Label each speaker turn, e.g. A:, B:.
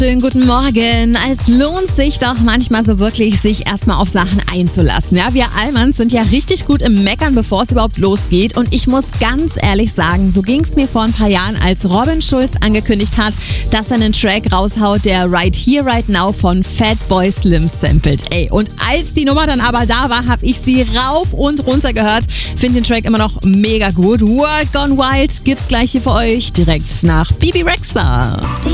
A: Schönen guten Morgen. Es lohnt sich doch manchmal so wirklich, sich erstmal auf Sachen einzulassen. Ja, wir Allmanns sind ja richtig gut im Meckern, bevor es überhaupt losgeht. Und ich muss ganz ehrlich sagen, so ging es mir vor ein paar Jahren, als Robin Schulz angekündigt hat, dass er einen Track raushaut, der Right Here, Right Now von Fatboy Slim samplet. Und als die Nummer dann aber da war, habe ich sie rauf und runter gehört. Finde den Track immer noch mega gut. World Gone Wild gibt's gleich hier für euch, direkt nach Bibi Rexha.